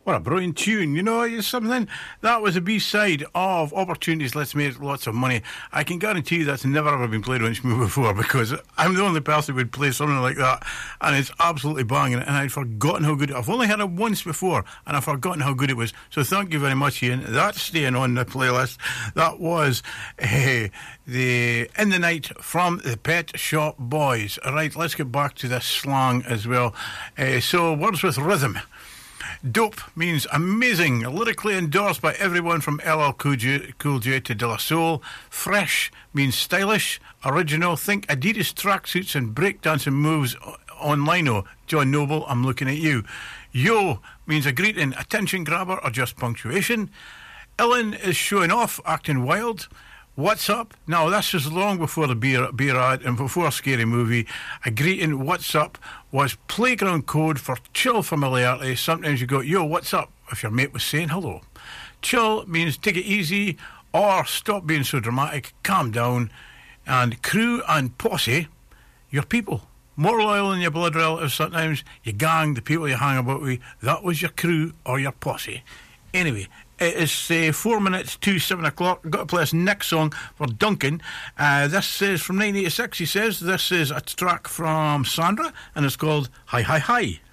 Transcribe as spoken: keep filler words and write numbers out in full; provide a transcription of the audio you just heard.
What a brilliant tune. You know, it's something. That was a B-side of Opportunities, Let's Make Lots of Money. I can guarantee you that's never ever been played on Smooth before, because I'm the only person who would play something like that, and it's absolutely banging, and I'd forgotten how good it I've only heard it once before, and I've forgotten how good it was. So thank you very much, Ian. That's staying on the playlist. That was uh, the In the Night from the Pet Shop Boys. Right, let's get back to this slang as well. Uh, so, words with rhythm. Dope means amazing, lyrically endorsed by everyone from L L Cool J, Cool J to De La Soul. Fresh means stylish, original. Think Adidas tracksuits and breakdancing moves on lino. John Noble, I'm looking at you. Yo means a greeting, attention grabber, or just punctuation. Illin is showing off, acting wild. What's up? Now, this was long before the beer, beer ad and before Scary Movie. A greeting, what's up, was playground code for chill familiarity. Sometimes you go, yo, what's up, if your mate was saying hello. Chill means take it easy or stop being so dramatic, calm down. And crew and posse, your people. More loyal than your blood relatives sometimes, your gang, the people you hang about with. That was your crew or your posse. Anyway, it is uh, four minutes to seven o'clock. I've got to play this next song for Duncan. Uh, this is from nineteen eighty-six, he says. This is a track from Sandra, and it's called Hi Hi Hi.